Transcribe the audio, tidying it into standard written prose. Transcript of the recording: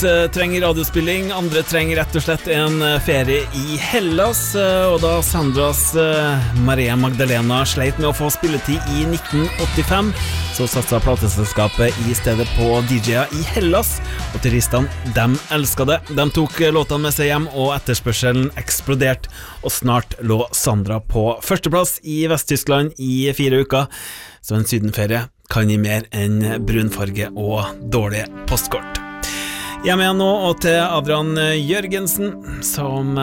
trenger radiospilling, andre trenger rett og slett en ferie i Hellas, og da Sandras Maria Magdalena sleit med å få spilletid i 1985, så satset plateselskapet i stedet på DJ-er i Hellas, og turistene, de elsket det. De tok låtene med seg hjem, og etterspørselen eksploderte, og snart lå Sandra på førsteplass i Vest-Tyskland i 4 uker, så en sydenferie kan gi mer enn brunfarge og dårlige postkort. Jeg er med nå og til Adrian Jørgensen, som